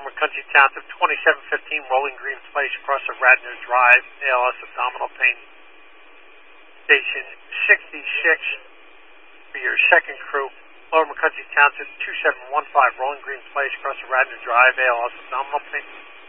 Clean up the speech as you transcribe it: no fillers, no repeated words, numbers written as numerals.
Lower McCunty Township, 2715 Rolling Green Place, across of Radnor Drive, ALS abdominal pain. Station 66 for your second crew. Lower McCunty Township, 2715 Rolling Green Place, across of Radnor Drive, ALS abdominal pain.